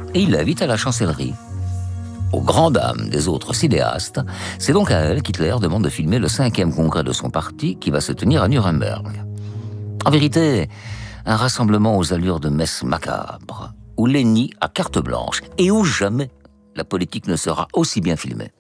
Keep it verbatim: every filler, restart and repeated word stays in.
et il l'invite à la chancellerie. Aux grandes dames des autres cinéastes, c'est donc à elle qu'Hitler demande de filmer le cinquième congrès de son parti qui va se tenir à Nuremberg. En vérité, un rassemblement aux allures de messe macabre, où Léni a carte blanche et où jamais la politique ne sera aussi bien filmée.